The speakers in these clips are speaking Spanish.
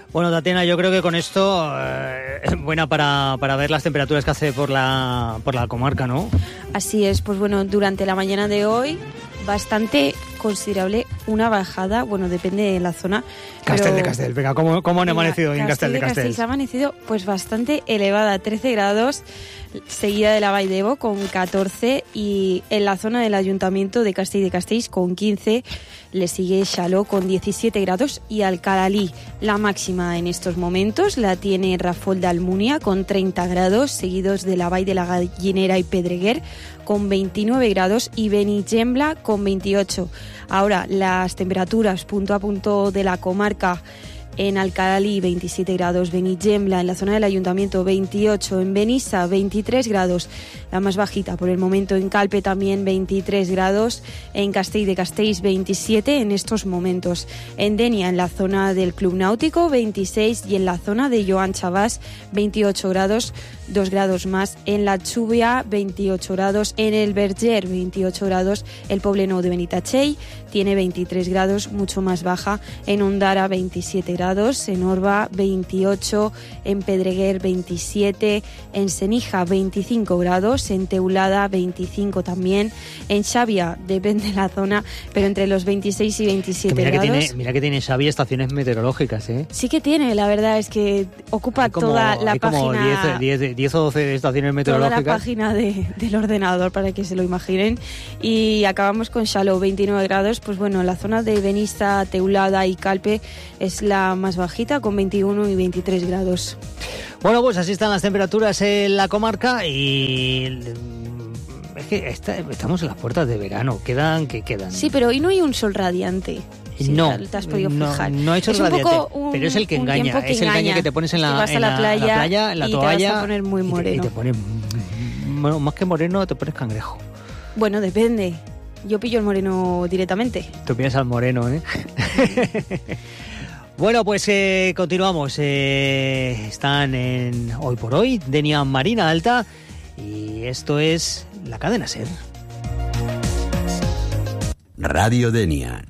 Bueno, Tatiana, yo creo que con esto es buena para ver las temperaturas que hace por la comarca, ¿no? Así es, pues bueno, durante la mañana de hoy bastante considerable una bajada, bueno, depende de la zona. Castel de Castells, venga, ¿cómo han amanecido en Castel de Castells? Ha amanecido pues bastante elevada, 13 grados, seguida de la Vall d'Ebo con 14 y en la zona del Ayuntamiento de Castell de Castells con 15, le sigue Xaló con 17 grados y Alcalalí, la máxima en estos momentos la tiene Rafol d'Almunia con 30 grados, seguidos de la Vall de la Gallinera y Pedreguer con 29 grados y Benigembla con 28. Ahora, las temperaturas punto a punto de la comarca: en Alcalalí 27 grados, Benigembla en la zona del Ayuntamiento 28, en Benissa 23 grados, la más bajita por el momento en Calpe también 23 grados, en Castell de Castells 27 en estos momentos, en Denia en la zona del Club Náutico 26 y en la zona de Joan Chavás 28 grados, 2 grados más, en la Chubia 28 grados, en el Verger 28 grados, el Poblenou de Benitatxell tiene 23 grados, mucho más baja, en Ondara 27 grados, en Orba 28, en Pedreguer 27, en Senija 25 grados, en Teulada 25 también, en Xàbia, depende de la zona, pero entre los 26 y 27 grados. Mira que tiene Xàbia estaciones meteorológicas, ¿eh? Sí que tiene, la verdad es que ocupa toda la página. 10 o 12 estaciones meteorológicas. Toda la página del ordenador, para que se lo imaginen. Y acabamos con Xaló, 29 grados. Pues bueno, la zona de Benissa, Teulada y Calpe es la más bajita, con 21 y 23 grados. Bueno, pues así están las temperaturas en la comarca y es que estamos en las puertas de verano. Quedan. Sí, pero hoy no hay un sol radiante. Sí, no, te has podido fijar. No hay sol radiante, pero es el que engaña. Es el engaño que te pones en la playa, en la toalla, y te vas a poner muy moreno. Y te pones, bueno, más que moreno, te pones cangrejo. Bueno, depende. Yo pillo el moreno directamente. Tú pillas al moreno, ¿eh? Bueno, pues continuamos. Están en Hoy por Hoy, Denia Marina Alta, y esto es la cadena SER. Radio Denia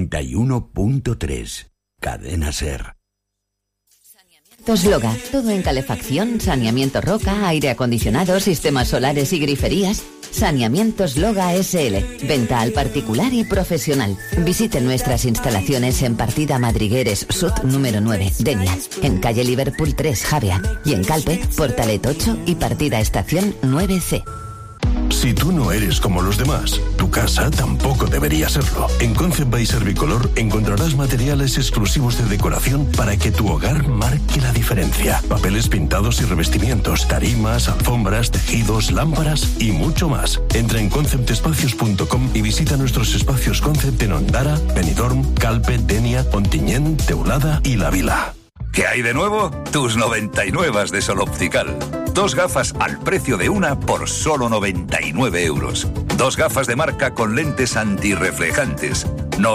91.3, cadena SER. Saneamientos Loga, todo en calefacción, saneamiento roca, aire acondicionado, sistemas solares y griferías. Saneamientos Loga SL, venta al particular y profesional. Visite nuestras instalaciones en Partida Madrigueres Sud número 9, Denia, en calle Liverpool 3, Javea, y en Calpe, Portalet 8 y Partida Estación 9C. Si tú no eres como los demás, tu casa tampoco debería serlo. En Concept by Servicolor encontrarás materiales exclusivos de decoración para que tu hogar marque la diferencia. Papeles pintados y revestimientos, tarimas, alfombras, tejidos, lámparas y mucho más. Entra en conceptespacios.com y visita nuestros espacios Concept en Ondara, Benidorm, Calpe, Denia, Ontinyent, Teulada y La Vila. ¿Qué hay de nuevo? Tus 99 de Sol Optical. 2 gafas al precio de una por solo 99 euros. 2 gafas de marca con lentes antirreflejantes.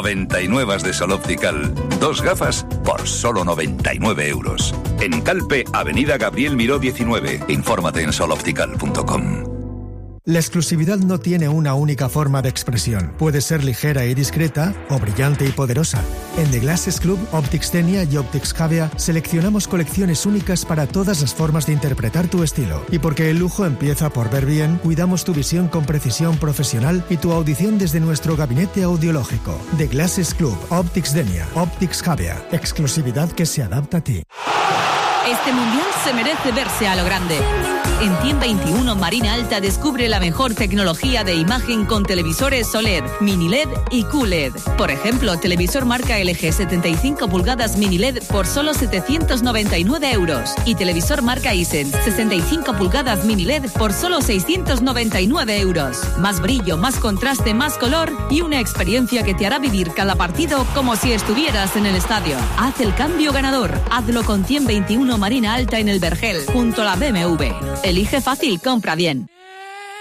99 de Sol Optical. 2 gafas por solo 99 euros. En Calpe, Avenida Gabriel Miró 19. Infórmate en soloptical.com. La exclusividad no tiene una única forma de expresión. Puede ser ligera y discreta o brillante y poderosa. En The Glasses Club, Optics Denia y Optics Javea seleccionamos colecciones únicas para todas las formas de interpretar tu estilo. Y porque el lujo empieza por ver bien, cuidamos tu visión con precisión profesional y tu audición desde nuestro gabinete audiológico. The Glasses Club, Optics Denia, Optics Javea. Exclusividad que se adapta a ti. Este mundial se merece verse a lo grande. En 121 Marina Alta descubre la mejor tecnología de imagen con televisores OLED, mini LED y QLED. Por ejemplo, televisor marca LG 75 pulgadas mini LED por solo 799 euros. Y televisor marca Hisense 65 pulgadas mini LED por solo 699 euros. Más brillo, más contraste, más color y una experiencia que te hará vivir cada partido como si estuvieras en el estadio. Haz el cambio ganador. Hazlo con 121 Marina Alta en el Vergel, junto a la BMW. Elige fácil, compra bien.